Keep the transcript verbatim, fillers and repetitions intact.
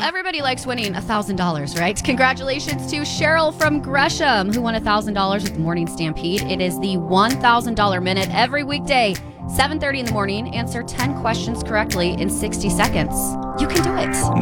everybody likes winning one thousand dollars, right? Congratulations to Cheryl from Gresham, who won one thousand dollars with the Morning Stampede. It is the one thousand dollars minute every weekday, seven thirty in the morning. Answer ten questions correctly in sixty seconds. You can do it.